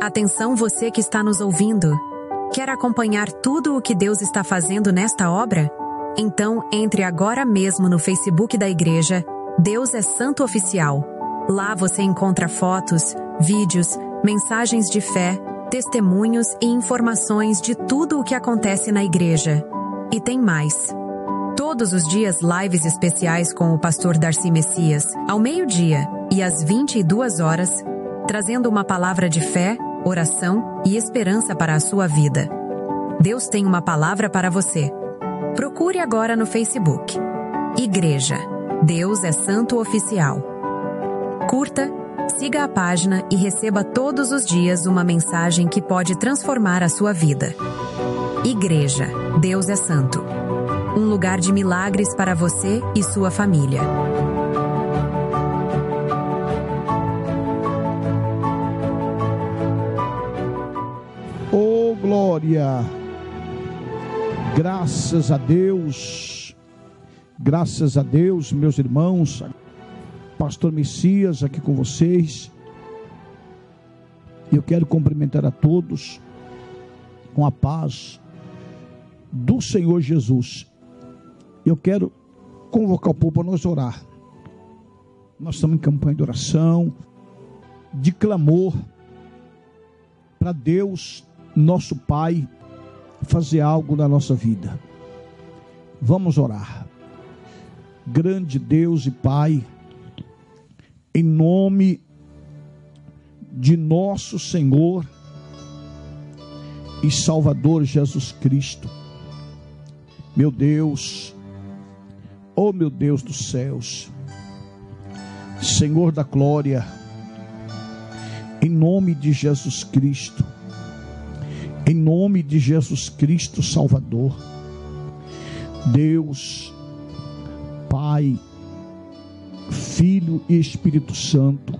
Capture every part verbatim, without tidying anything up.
Atenção, você que está nos ouvindo. Quer acompanhar tudo o que Deus está fazendo nesta obra? Então, entre agora mesmo no Facebook da igreja, Deus é Santo Oficial. Lá você encontra fotos, vídeos, mensagens de fé, testemunhos e informações de tudo o que acontece na igreja. E tem mais. Todos os dias, lives especiais com o pastor Darcy Messias, ao meio-dia e às vinte e duas horas, trazendo uma palavra de fé, oração e esperança para a sua vida. Deus tem uma palavra para você. Procure agora no Facebook. Igreja. Deus é Santo Oficial. Curta, siga a página e receba todos os dias uma mensagem que pode transformar a sua vida. Igreja. Deus é Santo. Um lugar de milagres para você e sua família. Oh, glória! Graças a Deus, graças a Deus, meus irmãos, pastor Messias aqui com vocês. Eu quero cumprimentar a todos com a paz do Senhor Jesus. Eu quero convocar o povo para nós orar. Nós estamos em campanha de oração, de clamor, para Deus, nosso Pai, fazer algo na nossa vida. Vamos orar. Grande Deus e Pai, em nome de nosso Senhor e Salvador Jesus Cristo, meu Deus, oh meu Deus dos céus, Senhor da glória, em nome de Jesus Cristo, em nome de Jesus Cristo Salvador, Deus, Pai, Filho e Espírito Santo,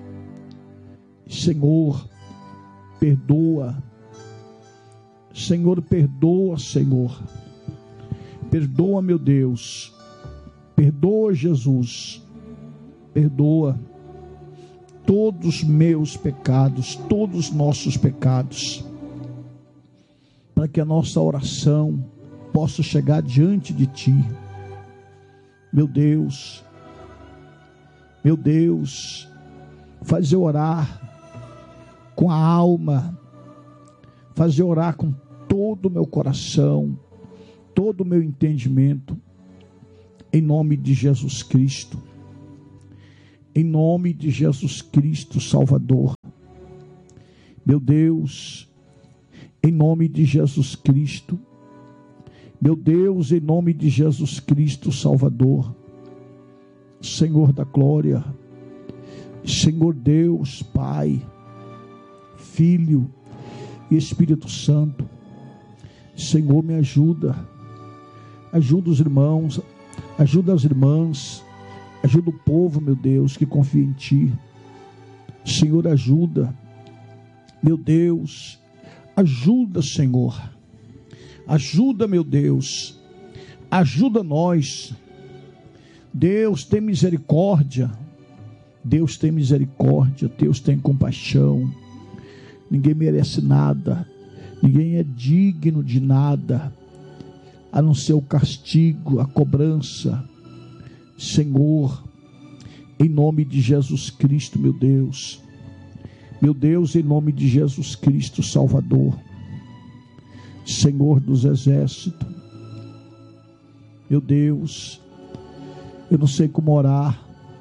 Senhor, perdoa, Senhor, perdoa, Senhor, perdoa, meu Deus, perdoa, Jesus, perdoa todos os meus pecados, todos os nossos pecados, para que a nossa oração possa chegar diante de Ti, meu Deus, meu Deus, fazer orar com a alma, fazer orar com todo o meu coração, todo o meu entendimento, em nome de Jesus Cristo, em nome de Jesus Cristo Salvador, meu Deus, em nome de Jesus Cristo, meu Deus, em nome de Jesus Cristo Salvador, Senhor da glória, Senhor Deus, Pai, Filho e Espírito Santo, Senhor, me ajuda, ajuda os irmãos, ajuda as irmãs, ajuda o povo, meu Deus, que confia em Ti, Senhor, ajuda, meu Deus, ajuda, Senhor, ajuda, meu Deus, ajuda nós, Deus tem misericórdia, Deus tem misericórdia, Deus tem compaixão, ninguém merece nada, ninguém é digno de nada, a não ser o castigo, a cobrança, Senhor, em nome de Jesus Cristo, meu Deus, meu Deus, em nome de Jesus Cristo Salvador, Senhor dos exércitos, meu Deus, eu não sei como orar,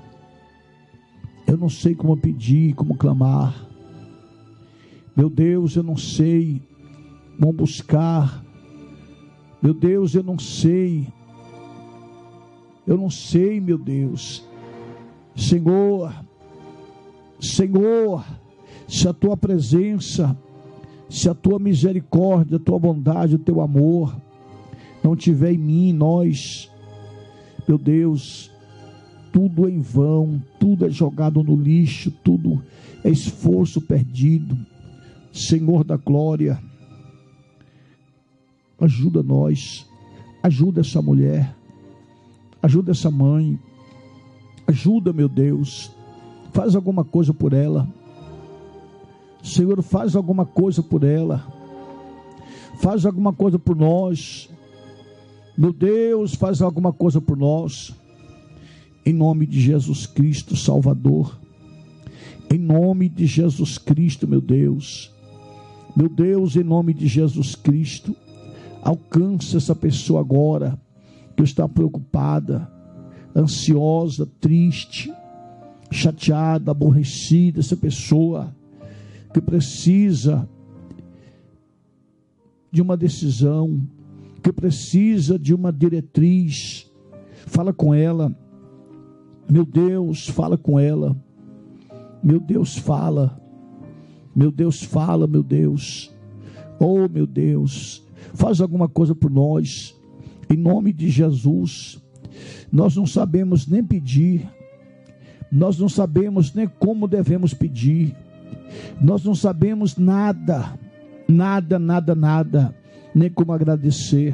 eu não sei como pedir, como clamar, meu Deus, eu não sei como buscar, meu Deus, eu não sei, eu não sei, meu Deus, Senhor, Senhor, se a Tua presença, se a Tua misericórdia, a Tua bondade, o Teu amor não tiver em mim, em nós, meu Deus, tudo é em vão, tudo é jogado no lixo, tudo é esforço perdido. Senhor da glória, ajuda nós, ajuda essa mulher, ajuda essa mãe, ajuda, meu Deus, faz alguma coisa por ela, Senhor, faz alguma coisa por ela. Faz alguma coisa por nós. Meu Deus, faz alguma coisa por nós. Em nome de Jesus Cristo, Salvador. Em nome de Jesus Cristo, meu Deus. Meu Deus, em nome de Jesus Cristo, alcance essa pessoa agora, que está preocupada, ansiosa, triste, chateada, aborrecida, essa pessoa que precisa de uma decisão, que precisa de uma diretriz. Fala com ela, meu Deus, fala com ela, meu Deus, fala, meu Deus, fala, meu Deus, oh meu Deus, faz alguma coisa por nós, em nome de Jesus. Nós não sabemos nem pedir, nós não sabemos nem como devemos pedir, nós não sabemos nada, nada, nada, nada, nem como agradecer.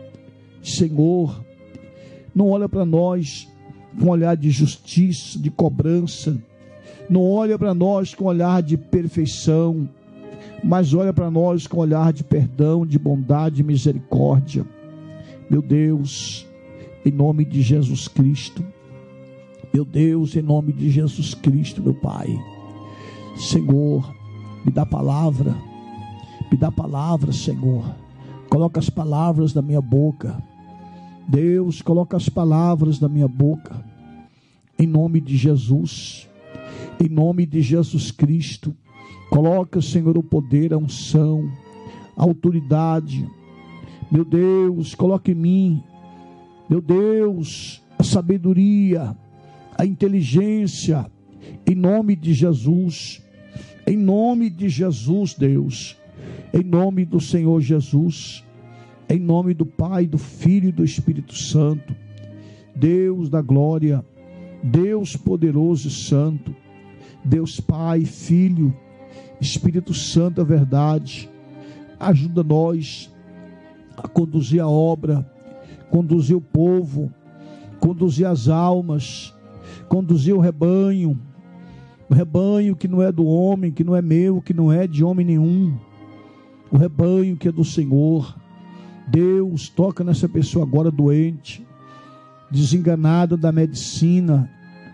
Senhor, não olha para nós com olhar de justiça, de cobrança, não olha para nós com olhar de perfeição, mas olha para nós com olhar de perdão, de bondade e misericórdia. Meu Deus, em nome de Jesus Cristo, meu Deus, em nome de Jesus Cristo, meu Pai, Senhor, me dá palavra, me dá palavra, Senhor, coloca as palavras na minha boca, Deus, coloca as palavras na minha boca, em nome de Jesus, em nome de Jesus Cristo, coloca, Senhor, o poder, a unção, a autoridade, meu Deus, coloca em mim, meu Deus, a sabedoria, a inteligência, em nome de Jesus, em nome de Jesus, Deus, em nome do Senhor Jesus, em nome do Pai, do Filho e do Espírito Santo, Deus da glória, Deus poderoso e santo, Deus Pai, Filho, Espírito Santo, a verdade, ajuda nós a conduzir a obra, conduzir o povo, conduzir as almas, conduzir o rebanho, o rebanho que não é do homem, que não é meu, que não é de homem nenhum, o rebanho que é do Senhor. Deus, toca nessa pessoa agora doente, desenganada da medicina,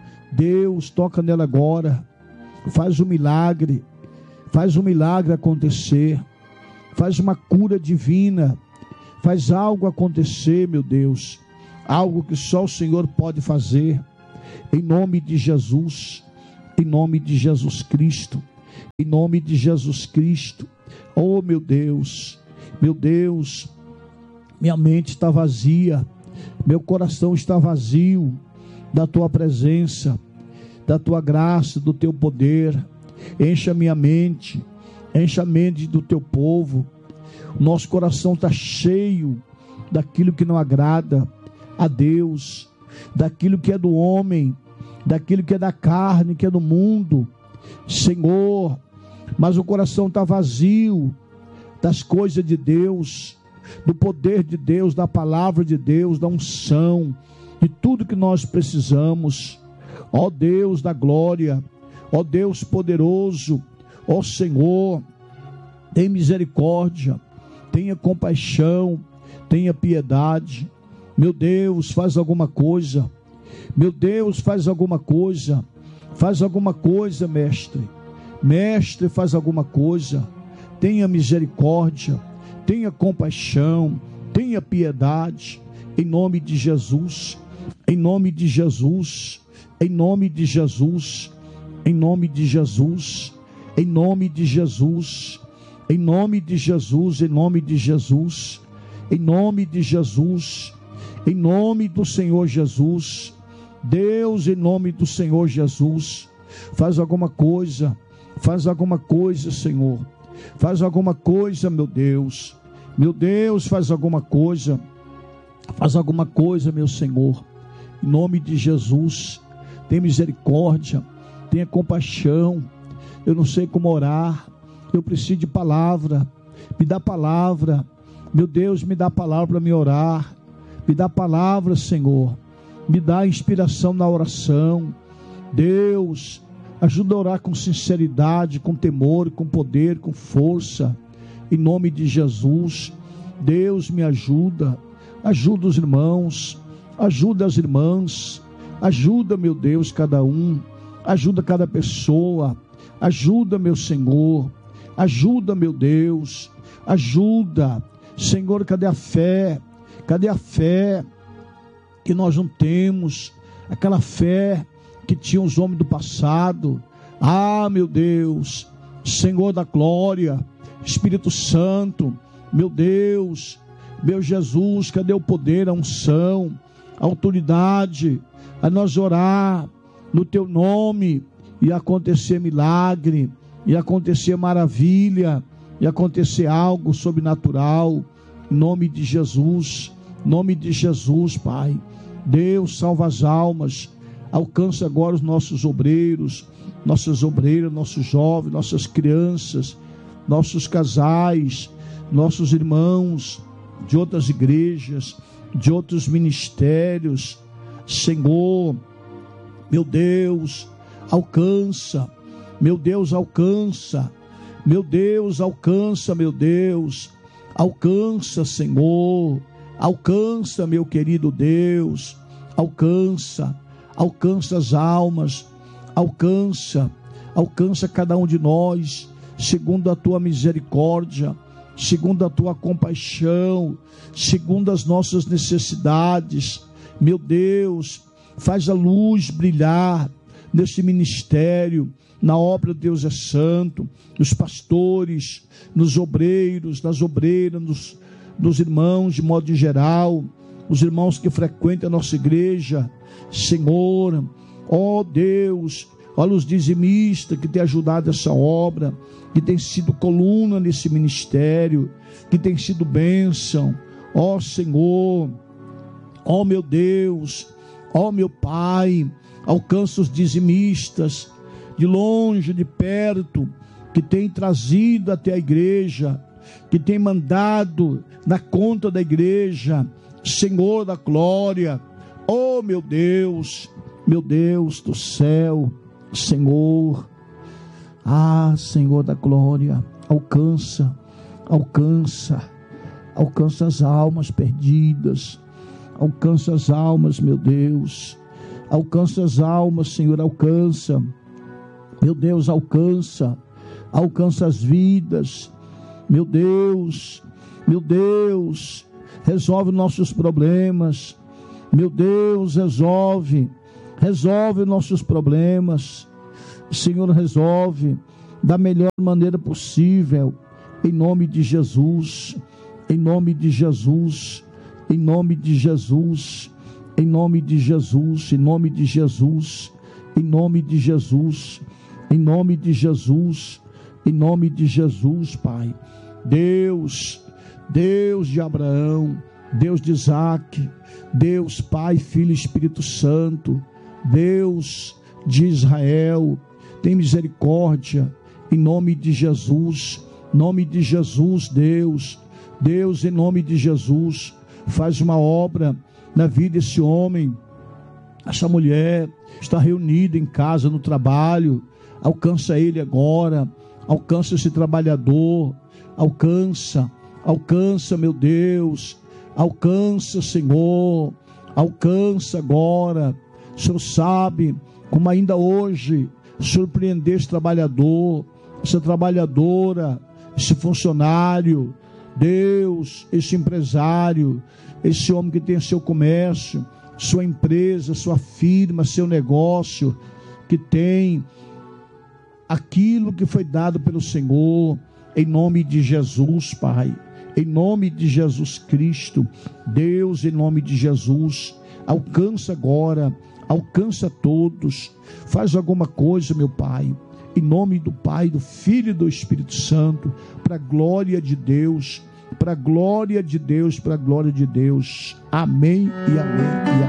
Deus, toca nela agora, faz um milagre, faz um milagre acontecer, faz uma cura divina, faz algo acontecer, meu Deus, algo que só o Senhor pode fazer, em nome de Jesus, em nome de Jesus Cristo, em nome de Jesus Cristo. Oh meu Deus, meu Deus, minha mente está vazia, meu coração está vazio da tua presença, da tua graça, do teu poder. Encha minha mente, encha a mente do teu povo. Nosso coração está cheio daquilo que não agrada a Deus, daquilo que é do homem, daquilo que é da carne, que é do mundo, Senhor, mas o coração está vazio das coisas de Deus, do poder de Deus, da palavra de Deus, da unção, de tudo que nós precisamos. Ó Deus da glória, ó Deus poderoso, ó Senhor, tem misericórdia, tenha compaixão, tenha piedade. Meu Deus, faz alguma coisa, meu Deus, faz alguma coisa, faz alguma coisa, mestre, mestre, faz alguma coisa, tenha misericórdia, tenha compaixão, tenha piedade, em nome de Jesus, em nome de Jesus, em nome de Jesus, em nome de Jesus, em nome de Jesus, em nome de Jesus, em nome de Jesus, em nome de Jesus, em nome do Senhor Jesus. Deus, em nome do Senhor Jesus, faz alguma coisa, faz alguma coisa, Senhor, faz alguma coisa, meu Deus, meu Deus, faz alguma coisa, faz alguma coisa, meu Senhor, em nome de Jesus. Tenha misericórdia, tenha compaixão. Eu não sei como orar, eu preciso de palavra, me dá palavra, meu Deus, me dá palavra para me orar, me dá palavra, Senhor, me dá inspiração na oração. Deus, Ajuda a orar com sinceridade, com temor, com poder, com força. Em nome de Jesus. Deus, me ajuda. Ajuda os irmãos. Ajuda as irmãs. Ajuda, meu Deus, cada um. Ajuda cada pessoa. Ajuda, meu Senhor. Ajuda, meu Deus. Ajuda. Senhor, cadê a fé? Cadê a fé que nós não temos? Aquela fé que tinham os homens do passado. Ah, meu Deus, Senhor da glória, Espírito Santo, meu Deus, meu Jesus, cadê o poder, a unção, a autoridade, a nós orar no teu nome e acontecer milagre, e acontecer maravilha, e acontecer algo sobrenatural, em nome de Jesus, em nome de Jesus, Pai. Deus, salva as almas. Alcança agora os nossos obreiros, nossas obreiras, nossos jovens, nossas crianças, nossos casais, nossos irmãos de outras igrejas, de outros ministérios. Senhor, meu Deus, alcança, meu Deus, alcança, meu Deus, alcança, meu Deus, alcança, Senhor, alcança, meu querido Deus, alcança. Alcança as almas, alcança, alcança cada um de nós, segundo a tua misericórdia, segundo a tua compaixão, segundo as nossas necessidades. Meu Deus, faz a luz brilhar nesse ministério, na obra Deus é Santo, nos pastores, nos obreiros, nas obreiras, nos, nos irmãos de modo geral, os irmãos que frequentam a nossa igreja. Senhor, ó Deus, olha os dizimistas que têm ajudado essa obra, que tem sido coluna nesse ministério, que tem sido bênção. Ó Senhor, ó meu Deus, ó meu Pai, alcança os dizimistas de longe, de perto, que tem trazido até a igreja, que tem mandado na conta da igreja. Senhor da glória, oh meu Deus, meu Deus do céu, Senhor, ah Senhor da glória, alcança, alcança, alcança as almas perdidas, alcança as almas, meu Deus, alcança as almas, Senhor, alcança, meu Deus, alcança, alcança as vidas, meu Deus, meu Deus, resolve nossos problemas, meu Deus, resolve, resolve nossos problemas, Senhor, resolve da melhor maneira possível, em nome de Jesus, em nome de Jesus, em nome de Jesus, em nome de Jesus, em nome de Jesus, em nome de Jesus, em nome de Jesus, em nome de Jesus, Pai. Deus, Deus de Abraão, Deus de Isaac, Deus Pai, Filho e Espírito Santo, Deus de Israel, tem misericórdia, em nome de Jesus, nome de Jesus, Deus, Deus, em nome de Jesus, faz uma obra na vida desse homem, essa mulher, está reunida em casa, no trabalho, alcança ele agora, alcança esse trabalhador, alcança, alcança, meu Deus, alcança, Senhor, alcança agora. O Senhor sabe como ainda hoje surpreender esse trabalhador, essa trabalhadora, esse funcionário, Deus, esse empresário, esse homem que tem seu comércio, sua empresa, sua firma, seu negócio, que tem aquilo que foi dado pelo Senhor, em nome de Jesus, Pai, em nome de Jesus Cristo, Deus, em nome de Jesus, alcança agora, alcança todos, faz alguma coisa, meu Pai, em nome do Pai, do Filho e do Espírito Santo, para a glória de Deus, para a glória de Deus, para a glória de Deus, amém e amém e amém.